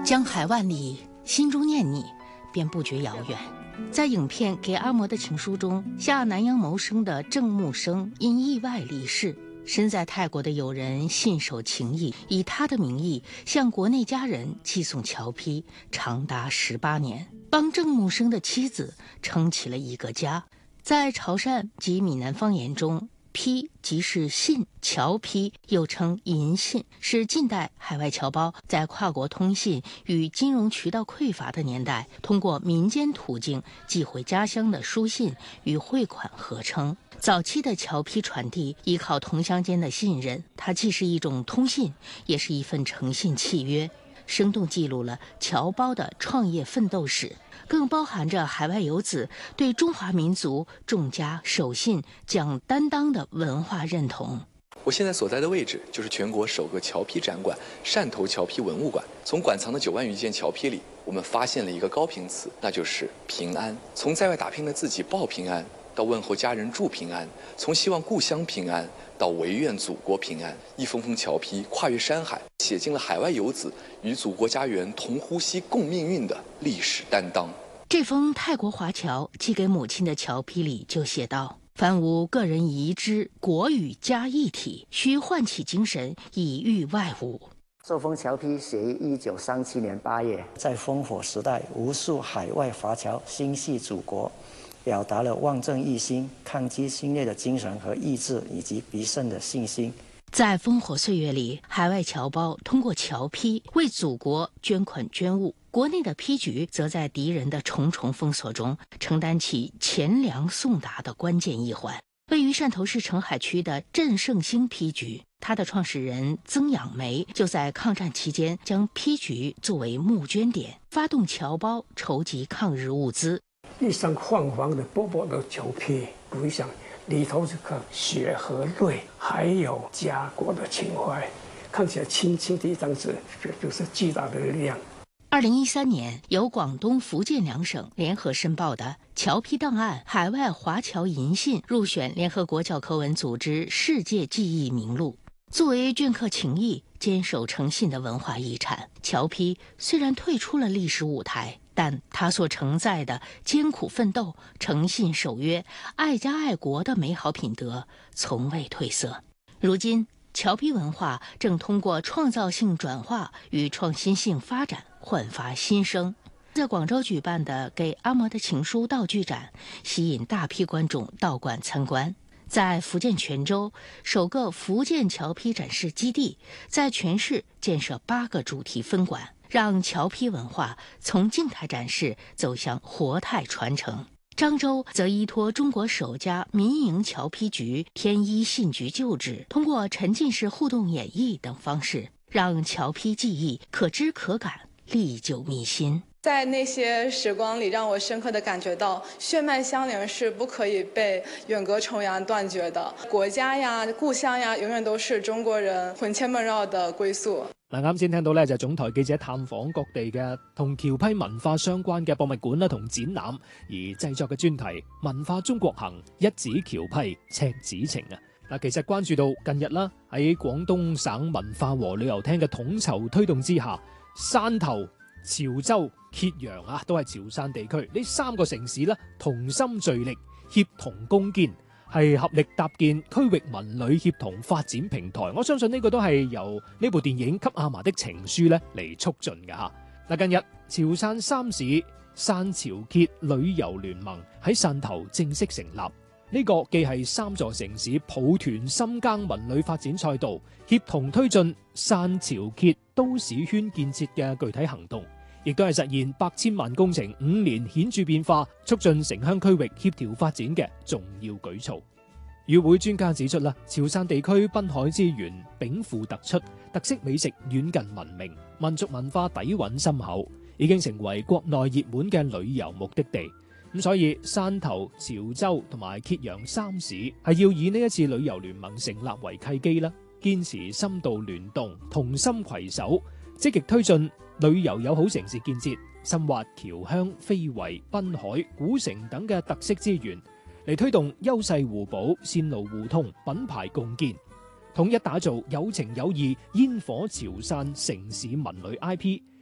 江海万里，心中念你，便不觉遥远。在影片《给阿嬷的情书》中，下南洋谋生的郑木生因意外离世，身在泰国的友人信守情谊，以他的名义向国内家人寄送侨批，长达18年，帮郑木生的妻子撑起了一个家。在潮汕及闽南方言中，批即是信，侨批又称银信，是近代海外侨胞在跨国通信与金融渠道匮乏的年代，通过民间途径寄回家乡的书信与汇款合称。早期的侨批传递依靠同乡间的信任，它既是一种通信，也是一份诚信契约，生动记录了侨胞的创业奋斗史，更包含着海外游子对中华民族重家守信、讲担当的文化认同。 我现在所在的位置就是全国首个侨批展馆——汕头侨批文物馆。从馆藏的9万余件侨批里，我们发现了一个高频词，那就是平安。从在外打拼的自己报平安，到问候家人祝平安，从希望故乡平安到唯愿祖国平安，一封封侨批跨越山海，写进了海外游子与祖国家园同呼吸共命运的历史担当。 这封泰国华侨寄给母亲的侨批里就写道：凡无个人遗之，国与家一体，需唤起精神，以御外侮。 这封侨批写于1937年8月， 在烽火时代，无数海外华侨心系祖国，表达了望正一心、抗击侵略的精神和意志，以及必胜的信心。 在烽火岁月里，海外侨胞通过侨批为祖国捐款捐物，国内的批局则在敌人的重重封锁中承担起钱粮送达的关键一环。位于汕头市澄海区的振盛兴批局，它的创始人曾养梅就在抗战期间将批局作为募捐点，发动侨胞筹集抗日物资。 一张泛黄的薄薄的侨批，我想里头是个血和泪，还有家国的情怀，看起来轻轻的一张纸，这就是巨大的力量。 2013年，由广东、福建2省联合申报的侨批档案海外华侨银信入选联合国教科文组织世界记忆名录。作为镌刻情谊、坚守诚信的文化遗产，侨批虽然退出了历史舞台，但它所承载的艰苦奋斗、诚信守约、爱家爱国的美好品德从未褪色。如今，侨批文化正通过创造性转化与创新性发展焕发新生。在广州举办的《给阿嬷的情书》道具展，吸引大批观众到馆参观。在福建泉州，首个福建侨批展示基地在全市建设8个主题分馆，让侨批文化从静态展示走向活态传承。漳州则依托中国首家民营侨批局天一信局旧址，通过沉浸式互动演绎等方式，让侨批技艺可知可感，历久弥新。 在那些时光里，让我深刻地感觉到血脉相连是不可以被远隔重洋断绝的。國家呀、故鄉呀，永遠都是中國人魂牽夢繞的歸宿。 啱先聽到咧就係總台記者探訪各地嘅同僑批文化相關嘅博物館啦同展覽，而製作嘅專題《文化中國行》一指僑批赤子情啊！嗱，其實關注到近日啦，喺廣東省文化和旅遊廳嘅統籌推動之下，汕頭、潮州、揭陽啊，都係潮汕地區呢3個城市咧，同心聚力，協同攻堅，係合力搭建區域文旅協同發展平台。我相信呢個都係由呢部電影《給阿嬷的情書》咧嚟促進嘅嚇。嗱，近日潮汕3市汕潮揭旅遊聯盟喺汕頭正式成立。呢個既係3座城市抱團深耕文旅發展賽道，協同推進汕潮揭都市圈建設嘅具體行動，亦都係實現百千萬工程5年顯著變化，促進城鄉區域協調發展嘅重要舉措。與會專家指出啦，潮汕地區濱海資源稟賦突出，特色美食遠近聞名，民族文化底蘊深厚，已經成為國內熱門嘅旅遊目的地。咁所以汕頭、潮州同埋揭陽3市係要以呢一次旅遊聯盟成立為契機啦，堅持深度聯動，同心攜手，積極推進旅遊友好城市建設，深挖僑鄉、非遺、濱海、古城等嘅特色資源，嚟推動優勢互補、線路互通、品牌共建，統一打造有情有義煙火潮汕城市文旅 IP。